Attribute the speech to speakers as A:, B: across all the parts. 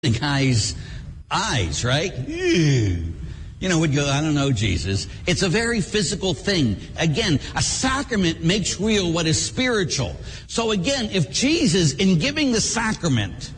A: the guy's eyes, right? Ew. You know, would go, I don't know, Jesus. It's a very physical thing. Again, a sacrament makes real what is spiritual. So again, if Jesus, in giving the sacrament,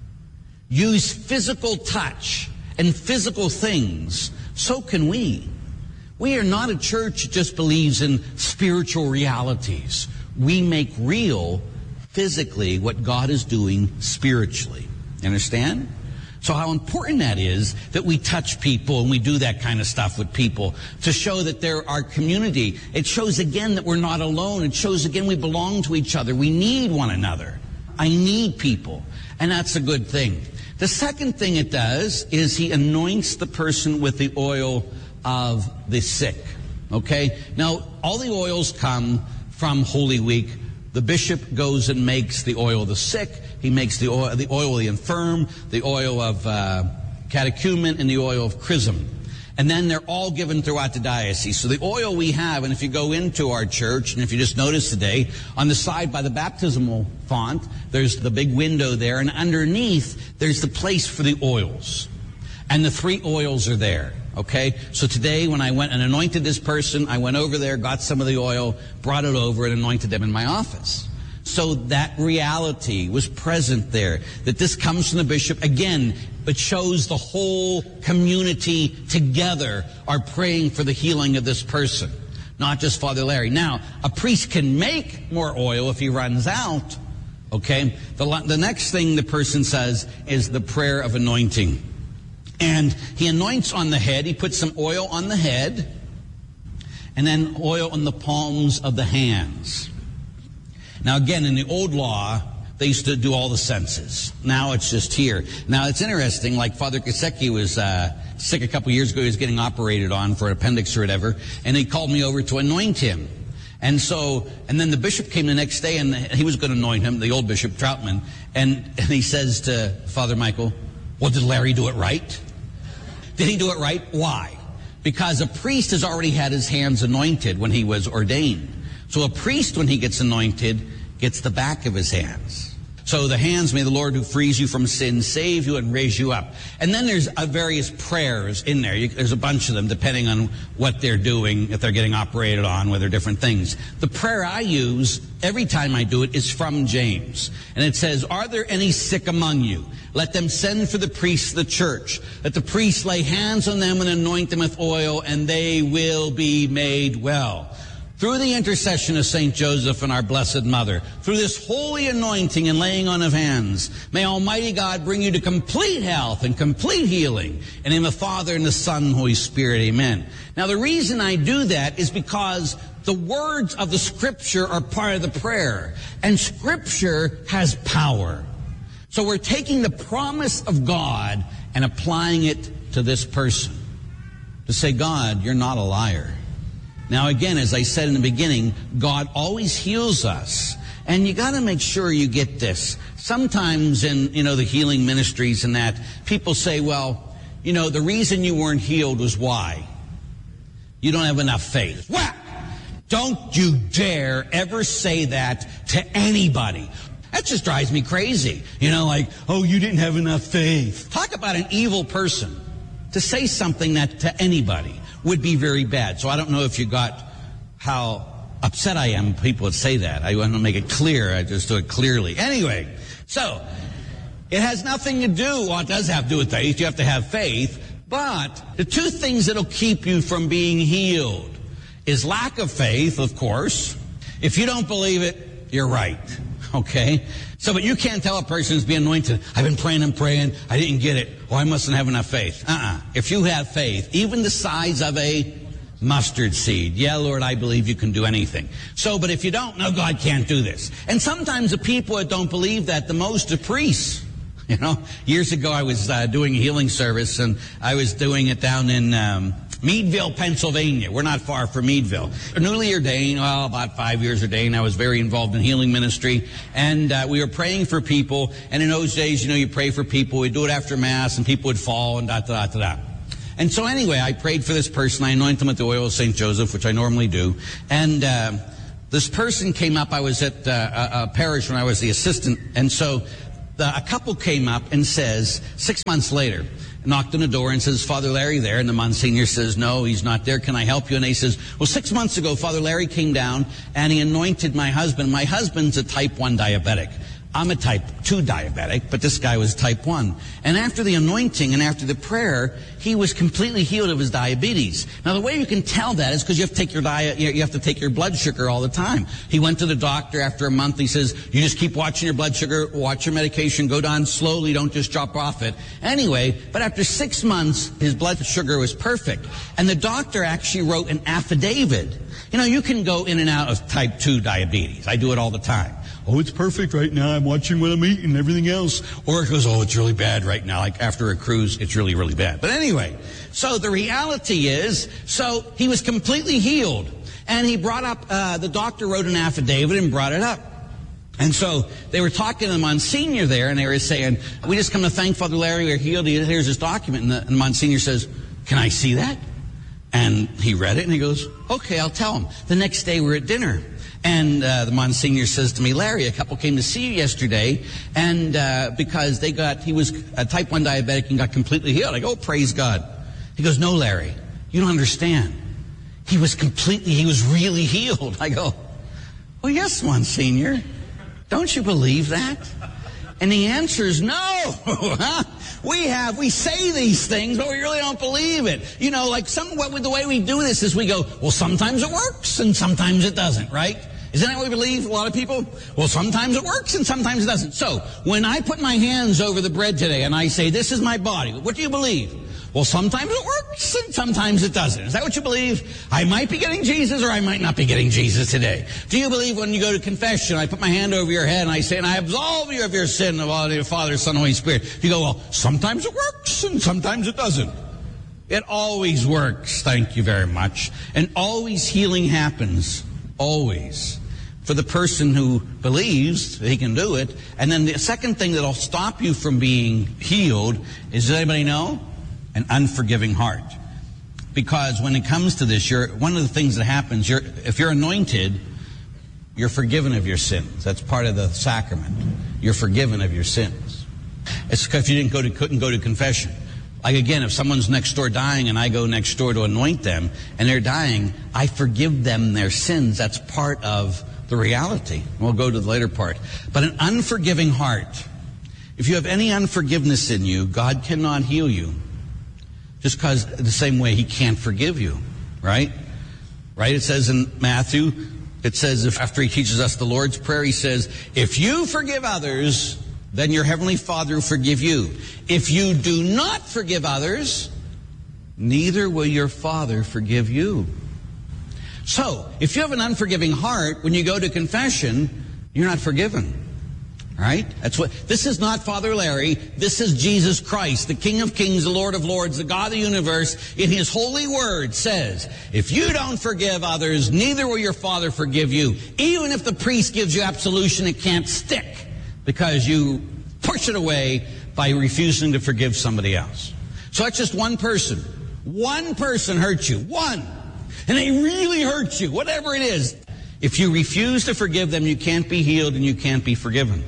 A: used physical touch and physical things, so can we. We are not a church that just believes in spiritual realities. We make real physically what God is doing spiritually. You understand? So how important that is that we touch people and we do that kind of stuff with people to show that they're our community. It shows again that we're not alone. It shows again we belong to each other. We need one another. I need people. And that's a good thing. The second thing it does is he anoints the person with the oil of the sick. Okay? Now, all the oils come from Holy Week. The bishop goes and makes the oil of the sick. He makes the oil of the infirm, the oil of catechumen, and the oil of chrism. And then they're all given throughout the diocese. So the oil we have, and if you go into our church, and if you just notice today, on the side by the baptismal font, there's the big window there, and underneath, there's the place for the oils. And the 3 oils are there. Okay, so today when I went and anointed this person, I went over there, got some of the oil, brought it over, and anointed them in my office. So that reality was present there, that this comes from the bishop. Again, it shows the whole community together are praying for the healing of this person, not just Father Larry. Now, a priest can make more oil if he runs out. Okay, the next thing the person says is the prayer of anointing. And he anoints on the head. He puts some oil on the head and then oil on the palms of the hands. Now, again, in the old law, they used to do all the senses. Now it's just here. Now, it's interesting, like Father Kasecki was sick a couple years ago. He was getting operated on for an appendix or whatever, and he called me over to anoint him. And then the bishop came the next day, and he was going to anoint him, the old Bishop Troutman, and he says to Father Michael, well, did Larry do it right? Did he do it right? Why? Because a priest has already had his hands anointed when he was ordained. So a priest, when he gets anointed, gets the back of his hands. So the hands, may the Lord who frees you from sin save you and raise you up. And then there's various prayers in there. There's a bunch of them depending on what they're doing, if they're getting operated on, whether different things. The prayer I use every time I do it is from James. And it says, are there any sick among you? Let them send for the priests of the church. Let the priests lay hands on them and anoint them with oil, and they will be made well. Through the intercession of St. Joseph and our Blessed Mother, through this holy anointing and laying on of hands, may Almighty God bring you to complete health and complete healing. In the name of the Father, and the Son, and the Holy Spirit, amen. Now, the reason I do that is because the words of the Scripture are part of the prayer, and Scripture has power. So we're taking the promise of God and applying it to this person. To say, God, you're not a liar. Now again, as I said in the beginning, God always heals us. And you got to make sure you get this. Sometimes in, the healing ministries and that, people say, well, the reason you weren't healed was why? You don't have enough faith. Well, don't you dare ever say that to anybody. That just drives me crazy. Like, oh, you didn't have enough faith. Talk about an evil person. To say something that to anybody would be very bad. So I don't know if you got how upset I am people would say that. I want to make it clear. I just do it clearly. Anyway, so it has nothing to do, well, it does have to do with faith. You have to have faith. But the 2 things that'll keep you from being healed is lack of faith, of course. If you don't believe it, you're right. Okay? So, but you can't tell a person who's being anointed, I've been praying and praying, I didn't get it. Oh, I mustn't have enough faith. If you have faith, even the size of a mustard seed, yeah, Lord, I believe you can do anything. So, but if you don't, no, God can't do this. And sometimes the people that don't believe that the most are priests. Years ago I was doing a healing service, and I was doing it down in Meadville, Pennsylvania. We're not far from Meadville. Newly ordained, about 5 years ordained. I was very involved in healing ministry, and we were praying for people. And in those days, you pray for people. We'd do it after Mass, and people would fall, and da-da-da-da-da. And so anyway, I prayed for this person. I anointed them with the oil of St. Joseph, which I normally do. And this person came up. I was at a parish when I was the assistant, and so a couple came up and says, 6 months later, knocked on the door and says, Father Larry there? And the Monsignor says, no, he's not there. Can I help you? And he says, well, 6 months ago, Father Larry came down and he anointed my husband. My husband's a type 1 diabetic. I'm a type 2 diabetic, but this guy was type 1. And after the anointing and after the prayer, he was completely healed of his diabetes. Now, the way you can tell that is because you have to take your you have to take your blood sugar all the time. He went to the doctor after a month. He says, you just keep watching your blood sugar, watch your medication, go down slowly, don't just drop off it. Anyway, but after 6 months, his blood sugar was perfect. And the doctor actually wrote an affidavit. You know, you can go in and out of type 2 diabetes. I do it all the time. Oh, it's perfect right now. I'm watching what I'm eating and everything else. Or it goes, oh, it's really bad right now. Like after a cruise, it's really, really bad. But anyway, so the reality is, so he was completely healed. And he brought up, the doctor wrote an affidavit and brought it up. And so they were talking to the Monsignor there, and they were saying, we just come to thank Father Larry, we're healed. Here's his document. And the Monsignor says, can I see that? And he read it, and he goes, okay, I'll tell him. The next day we're at dinner. And the Monsignor says to me, Larry, a couple came to see you yesterday, and because he was a type 1 diabetic and got completely healed. I go, oh, praise God. He goes, no, Larry, you don't understand. He was really healed. I go, well, yes, Monsignor. Don't you believe that? And the answer is no. We say these things, but we really don't believe it. You know, like the way we do this is we go, well, sometimes it works and sometimes it doesn't, right? Isn't that what we believe, a lot of people? Well, sometimes it works and sometimes it doesn't. So, when I put my hands over the bread today and I say, this is my body, what do you believe? Well, sometimes it works and sometimes it doesn't. Is that what you believe? I might be getting Jesus or I might not be getting Jesus today. Do you believe when you go to confession, I put my hand over your head and I say, and I absolve you of your sin of all the Father, Son, Holy Spirit? You go, well, sometimes it works and sometimes it doesn't. It always works, thank you very much. And always healing happens. Always. For the person who believes he can do it. And then the second thing that'll stop you from being healed is, does anybody know? An unforgiving heart. Because when it comes to this, one of the things that happens, if you're anointed, you're forgiven of your sins. That's part of the sacrament. You're forgiven of your sins. It's because you couldn't go to confession. Like again, if someone's next door dying and I go next door to anoint them and they're dying, I forgive them their sins. That's part of the reality. We'll go to the later part. But an unforgiving heart, if you have any unforgiveness in you, God cannot heal you. Just because the same way he can't forgive you, right? Right? It says in Matthew, it says, after he teaches us the Lord's Prayer, he says, if you forgive others, then your heavenly Father will forgive you. If you do not forgive others, neither will your Father forgive you. So, if you have an unforgiving heart, when you go to confession, you're not forgiven. Right? This is not Father Larry. This is Jesus Christ, the King of Kings, the Lord of Lords, the God of the universe. In his holy word says, if you don't forgive others, neither will your Father forgive you. Even if the priest gives you absolution, it can't stick because you push it away by refusing to forgive somebody else. So that's just one person. One person hurts you. One. And they really hurt you, whatever it is. If you refuse to forgive them, you can't be healed and you can't be forgiven.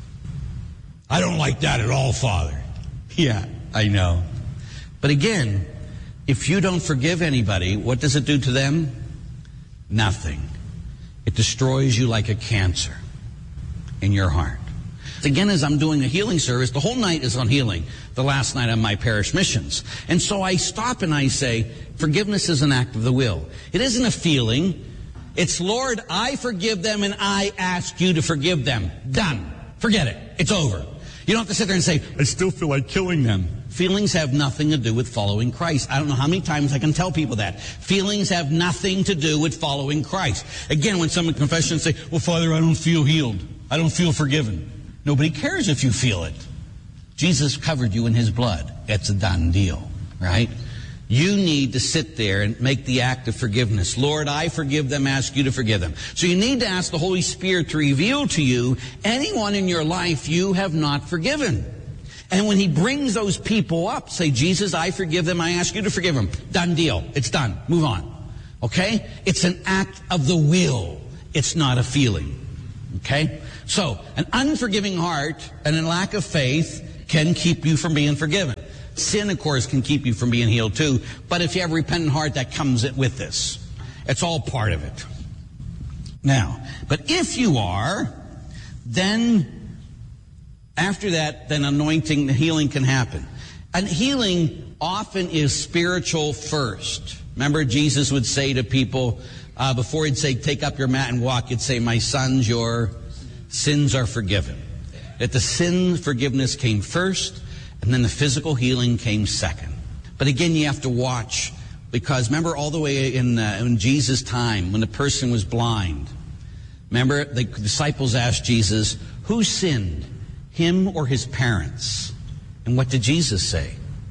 A: I don't like that at all, Father. Yeah, I know. But again, if you don't forgive anybody, what does it do to them? Nothing. It destroys you like a cancer in your heart. Again, as I'm doing a healing service, the whole night is on healing, the last night on my parish missions. And so I stop and I say, forgiveness is an act of the will. It isn't a feeling. It's, Lord, I forgive them and I ask you to forgive them. Done. Forget it. It's over. You don't have to sit there and say, I still feel like killing them. Feelings have nothing to do with following Christ. I don't know how many times I can tell people that. Feelings have nothing to do with following Christ. Again, when someone confesses and say, well, Father, I don't feel healed. I don't feel forgiven. Nobody cares if you feel it. Jesus covered you in his blood. It's a done deal, right? You need to sit there and make the act of forgiveness. Lord, I forgive them, ask you to forgive them. So you need to ask the Holy Spirit to reveal to you anyone in your life you have not forgiven. And when he brings those people up, say, Jesus, I forgive them, I ask you to forgive them. Done deal. It's done. Move on. Okay? It's an act of the will. It's not a feeling. Okay? So, an unforgiving heart and a lack of faith can keep you from being forgiven. Sin, of course, can keep you from being healed too, but if you have a repentant heart, that comes with this. It's all part of it. Now, but if you are, then after that, then anointing, healing can happen. And healing often is spiritual first. Remember, Jesus would say to people, before he'd say, take up your mat and walk, he'd say, my sons, your sins are forgiven. That the sin forgiveness came first, and then the physical healing came second. But again, you have to watch, because remember all the way in Jesus' time, when the person was blind, remember the disciples asked Jesus, who sinned, him or his parents? And what did Jesus say?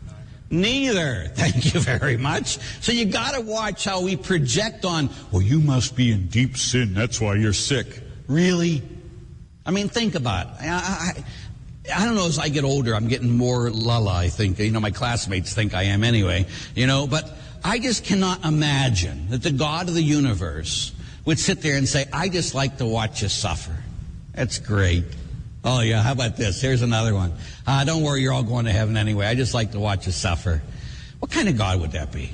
A: Neither. Thank you very much. So you got to watch how we project on, well, you must be in deep sin, that's why you're sick. Really? I mean, think about it. I don't know, as I get older, I'm getting more la-la, I think. You know, my classmates think I am anyway. You know, but I just cannot imagine that the God of the universe would sit there and say, I just like to watch you suffer. That's great. Oh, yeah, how about this? Here's another one. Don't worry, you're all going to heaven anyway. I just like to watch you suffer. What kind of God would that be?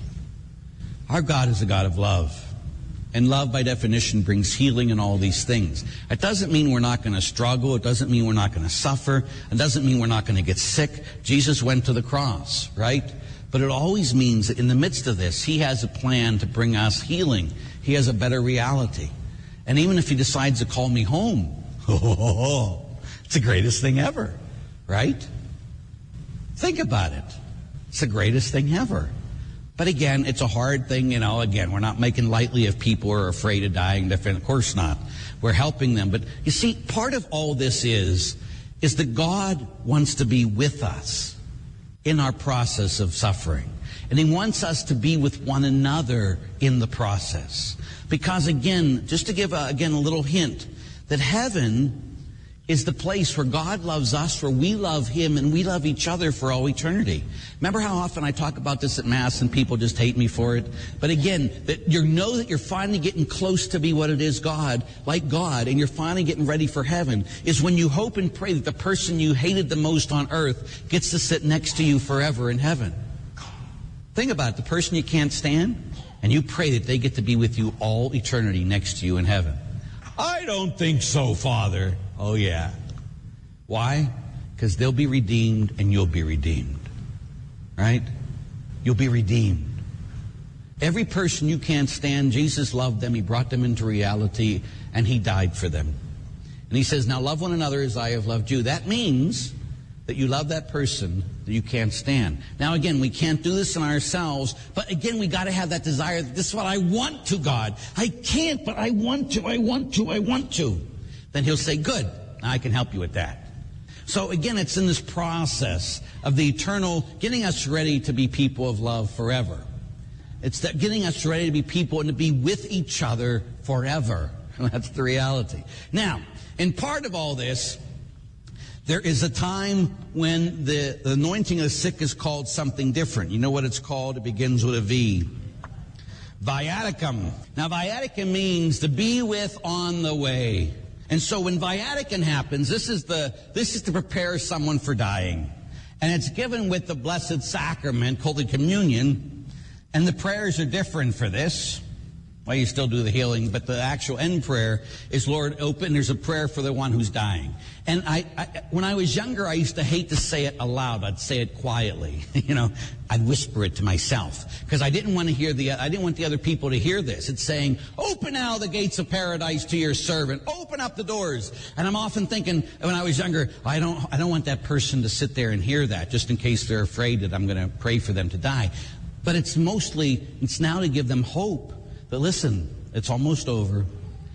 A: Our God is a God of love. And love, by definition, brings healing and all these things. It doesn't mean we're not going to struggle. It doesn't mean we're not going to suffer. It doesn't mean we're not going to get sick. Jesus went to the cross, right? But it always means that in the midst of this, he has a plan to bring us healing. He has a better reality. And even if he decides to call me home, it's the greatest thing ever, right? Think about it. It's the greatest thing ever. But again, it's a hard thing, you know. Again, we're not making lightly of people who are afraid of dying. Of course not. We're helping them. But you see, part of all this is that God wants to be with us in our process of suffering. And he wants us to be with one another in the process. Because again, just to give a little hint, that heaven is the place where God loves us, where we love him, and we love each other for all eternity. Remember how often I talk about this at Mass and people just hate me for it? But again, that you know that you're finally getting close to be what it is, God, like God, and you're finally getting ready for heaven, is when you hope and pray that the person you hated the most on earth gets to sit next to you forever in heaven. Think about it, the person you can't stand, and you pray that they get to be with you all eternity next to you in heaven. I don't think so, Father. Oh, yeah. Why? Because they'll be redeemed and you'll be redeemed. Right? You'll be redeemed. Every person you can't stand, Jesus loved them. He brought them into reality and he died for them. And he says, now love one another as I have loved you. That means that you love that person that you can't stand. Now again, we can't do this in ourselves, but again, we got to have that desire. This is what I want to, God. I can't, but I want to. Then he'll say, good, I can help you with that. So again, it's in this process of the eternal, getting us ready to be people of love forever. It's that getting us ready to be people and to be with each other forever. That's the reality. Now, in part of all this, there is a time when the anointing of the sick is called something different. You know what it's called? It begins with a V. Viaticum. Now, viaticum means to be with on the way. And so when viaticum happens, this is to prepare someone for dying. And it's given with the Blessed Sacrament called the Communion. And the prayers are different for this. Well, you still do the healing, but the actual end prayer is, Lord, open. There's a prayer for the one who's dying. And when I was younger, I used to hate to say it aloud. I'd say it quietly. You know, I'd whisper it to myself because I didn't want the other people to hear this. It's saying, open now the gates of paradise to your servant. Open up the doors. And I'm often thinking, when I was younger, I don't want that person to sit there and hear that just in case they're afraid that I'm going to pray for them to die. But it's now to give them hope. But listen, it's almost over.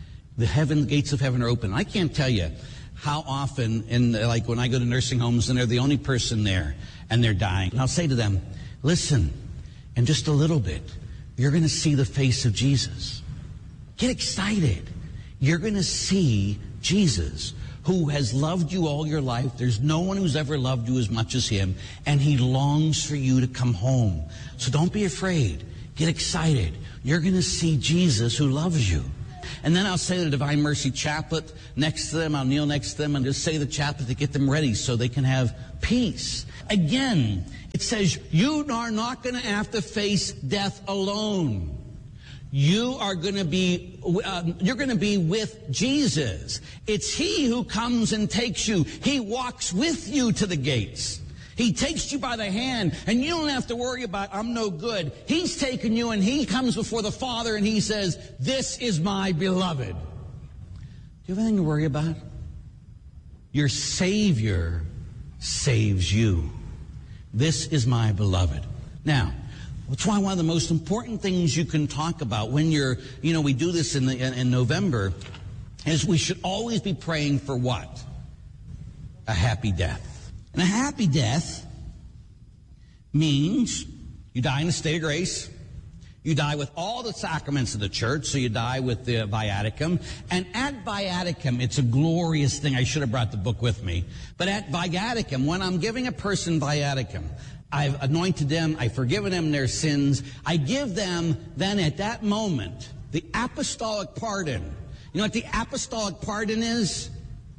A: The gates of heaven are open. I can't tell you how often, like when I go to nursing homes and they're the only person there and they're dying, and I'll say to them, listen, in just a little bit, you're going to see the face of Jesus. Get excited. You're going to see Jesus, who has loved you all your life. There's no one who's ever loved you as much as him, and he longs for you to come home. So don't be afraid. Get excited. You're going to see Jesus who loves you. And then I'll say the Divine Mercy Chaplet next to them. I'll kneel next to them and just say the chaplet to get them ready so they can have peace. Again, it says you are not going to have to face death alone. You are going to be, you're going to be with Jesus. It's He who comes and takes you. He walks with you to the gates. He takes you by the hand, and you don't have to worry about, I'm no good. He's taken you, and He comes before the Father, and He says, this is my beloved. Do you have anything to worry about? Your Savior saves you. This is my beloved. Now, that's why one of the most important things you can talk about when you're, we do this in November, is we should always be praying for what? A happy death. And a happy death means you die in a state of grace. You die with all the sacraments of the church, so you die with the Viaticum. And at Viaticum, it's a glorious thing. I should have brought the book with me. But at Viaticum, when I'm giving a person Viaticum, I've anointed them, I've forgiven them their sins. I give them, then at that moment, the apostolic pardon. You know what the apostolic pardon is?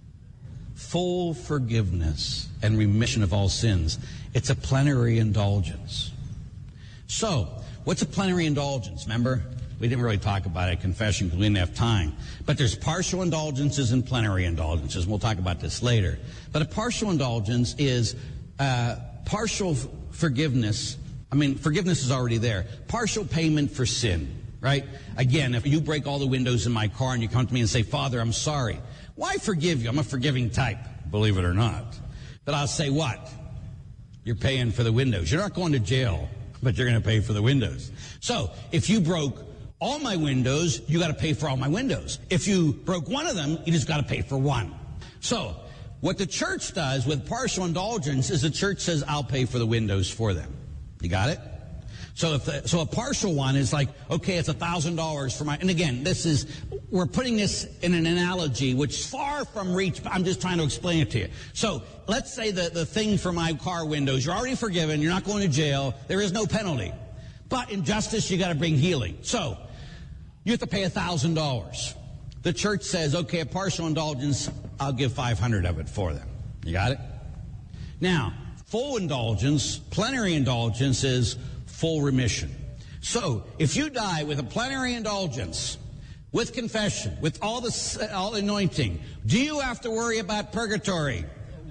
A: Full forgiveness and remission of all sins. It's a plenary indulgence. So, what's a plenary indulgence? Remember, we didn't really talk about it at confession because we didn't have time. But there's partial indulgences and plenary indulgences. We'll talk about this later. But a partial indulgence is partial forgiveness. I mean, forgiveness is already there. Partial payment for sin, right? Again, if you break all the windows in my car and you come to me and say, Father, I'm sorry. Why forgive you? I'm a forgiving type, believe it or not. But I'll say what? You're paying for the windows. You're not going to jail, but you're going to pay for the windows. So if you broke all my windows, you got to pay for all my windows. If you broke one of them, you just got to pay for one. So what the church does with partial indulgence is the church says, I'll pay for the windows for them. You got it? So a partial one is like, okay, it's $1,000 for my, and again, we're putting this in an analogy which is far from reach, but I'm just trying to explain it to you. So let's say the thing for my car windows, you're already forgiven, you're not going to jail, there is no penalty. But in justice, you got to bring healing. So you have to pay $1,000. The church says, okay, a partial indulgence, I'll give 500 of it for them. You got it? Now, full indulgence, plenary indulgence is full remission. So, if you die with a plenary indulgence, with confession, with all anointing, do you have to worry about purgatory?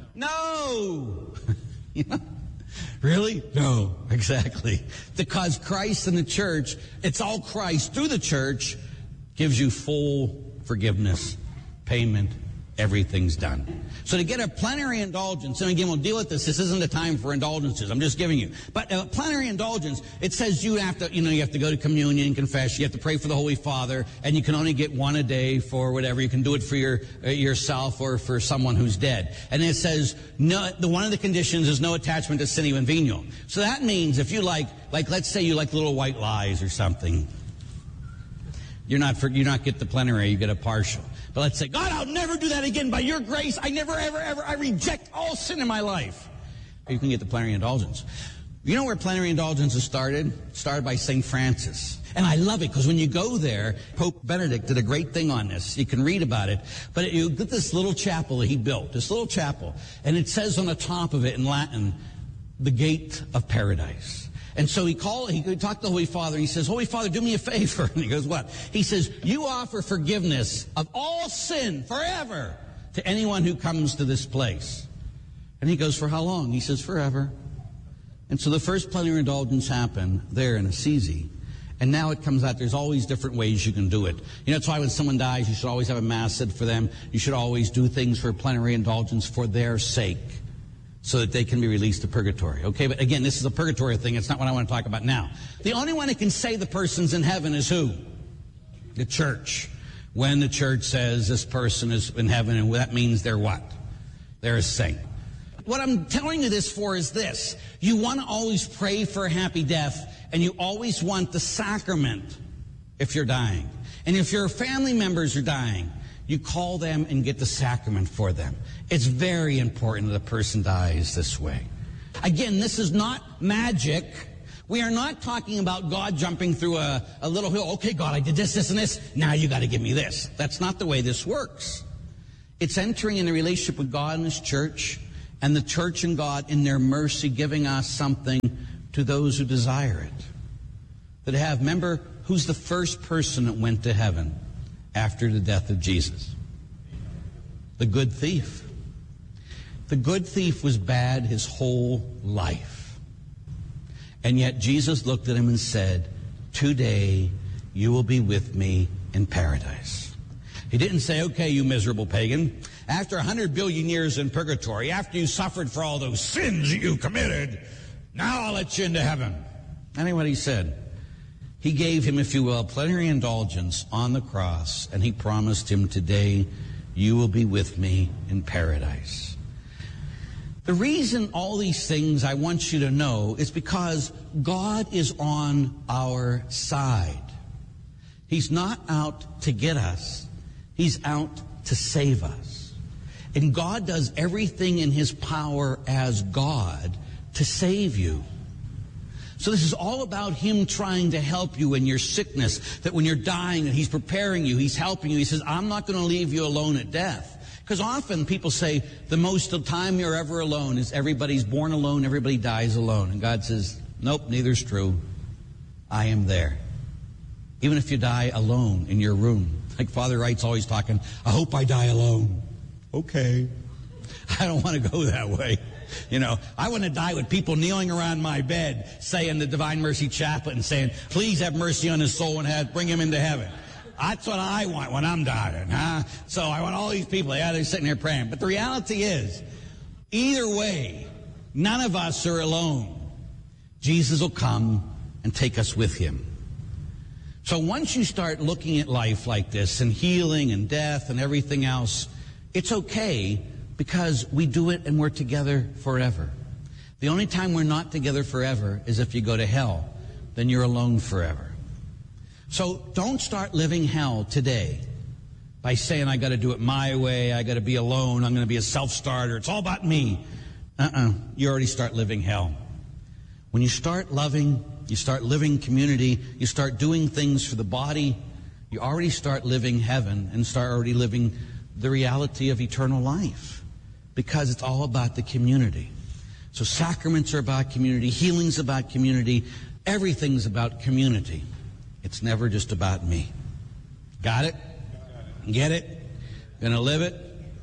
A: No. Really? No, exactly. Because Christ and the church, it's all Christ through the church, gives you full forgiveness, payment, everything's done. So to get a plenary indulgence, and again, we'll deal with this. This isn't the time for indulgences. I'm just giving you. But a plenary indulgence, it says you have to go to communion, confess. You have to pray for the Holy Father, and you can only get one a day for whatever. You can do it for yourself or for someone who's dead. And it says one of the conditions is no attachment to sine and venial. So that means if you like let's say you like Little White Lies or something, you're not get the plenary, you get a partial. But let's say, God, I'll never do that again. By your grace, I never, ever, ever, I reject all sin in my life. You can get the plenary indulgence. You know where plenary indulgence is started? Started by St. Francis. And I love it because when you go there, Pope Benedict did a great thing on this. You can read about it. But you get this little chapel that he built, this little chapel. And it says on the top of it in Latin, the gate of paradise. And so he talked to the Holy Father. He says, Holy Father, do me a favor. And he goes, what? He says, you offer forgiveness of all sin forever to anyone who comes to this place. And he goes, for how long? He says, forever. And so the first plenary indulgence happened there in Assisi. And now it comes out, there's always different ways you can do it. That's why when someone dies, you should always have a mass said for them. You should always do things for plenary indulgence for their sake, so that they can be released to purgatory. Okay, but again, this is a purgatory thing. It's not what I want to talk about now. The only one that can say the person's in heaven is who? The church. When the church says this person is in heaven, and that means they're what? They're a saint. What I'm telling you this for is this. You want to always pray for a happy death, and you always want the sacrament if you're dying. And if your family members are dying, you call them and get the sacrament for them. It's very important that a person dies this way. Again, this is not magic. We are not talking about God jumping through a little hill. Okay, God, I did this, this, and this. Now you got to give me this. That's not the way this works. It's entering in a relationship with God and His church, and the church and God in their mercy giving us something to those who desire it. Remember, who's the first person that went to heaven after the death of Jesus? The good thief. The good thief was bad his whole life. And yet Jesus looked at him and said, today you will be with me in paradise. He didn't say, okay, you miserable pagan, after 100 billion years in purgatory, after you suffered for all those sins that you committed, now I'll let you into heaven. That ain't what he said. He gave him, if you will, plenary indulgence on the cross, and he promised him, today you will be with me in paradise. The reason all these things I want you to know is because God is on our side. He's not out to get us. He's out to save us. And God does everything in His power as God to save you. So this is all about Him trying to help you in your sickness, that when you're dying, that He's preparing you, He's helping you. He says, I'm not going to leave you alone at death. Because often people say the most of the time you're ever alone is everybody's born alone, everybody dies alone. And God says, nope, neither's true. I am there. Even if you die alone in your room. Like Father Wright's always talking, I hope I die alone. Okay. I don't want to go that way. You know, I want to die with people kneeling around my bed saying the Divine Mercy Chaplet and saying, please have mercy on his soul and bring him into heaven. That's what I want when I'm dying, huh? So I want all these people, they're sitting there praying. But the reality is, either way, none of us are alone. Jesus will come and take us with Him. So once you start looking at life like this, and healing and death and everything else, it's okay because we do it and we're together forever. The only time we're not together forever is if you go to hell. Then you're alone forever. So don't start living hell today by saying, I got to do it my way, I got to be alone, I'm going to be a self-starter, it's all about me. You already start living hell. When you start loving, you start living community, you start doing things for the body, you already start living heaven and start already living the reality of eternal life, because it's all about the community. So sacraments are about community, healing's about community, everything's about community. It's never just about me. Got it? Get it? Gonna live it?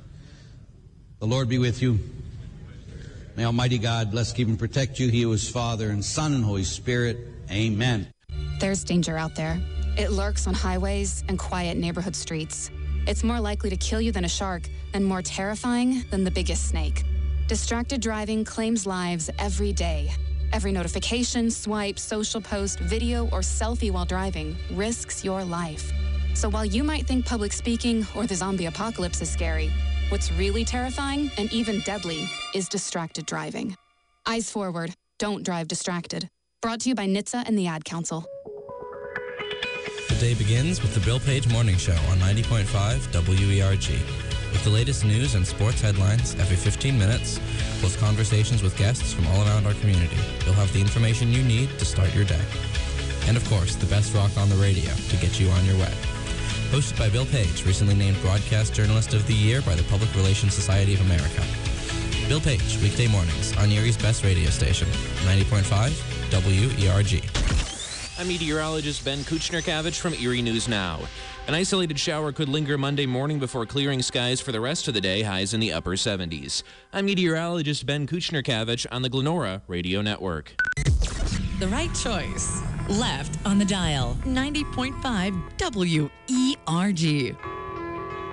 A: The Lord be with you. May Almighty God bless, keep, and protect you. He who is Father and Son and Holy Spirit. Amen.
B: There's danger out there. It lurks on highways and quiet neighborhood streets. It's more likely to kill you than a shark, and more terrifying than the biggest snake. Distracted driving claims lives every day. Every notification, swipe, social post, video, or selfie while driving risks your life. So while you might think public speaking or the zombie apocalypse is scary, what's really terrifying and even deadly is distracted driving. Eyes forward. Don't drive distracted. Brought to you by NHTSA and the Ad Council.
C: The day begins with the Bill Page Morning Show on 90.5 WERG. With the latest news and sports headlines every 15 minutes, plus conversations with guests from all around our community, you'll have the information you need to start your day. And of course, the best rock on the radio to get you on your way. Hosted by Bill Page, recently named Broadcast Journalist of the Year by the Public Relations Society of America. Bill Page, weekday mornings on Erie's best radio station, 90.5 WERG.
D: I'm meteorologist Ben Kuchner-Kavich from Erie News Now. An isolated shower could linger Monday morning before clearing skies for the rest of the day, highs in the upper 70s. I'm meteorologist Ben Kuchner-Kavich on the Glenora Radio Network.
E: The right choice. Left on the dial. 90.5 WERG.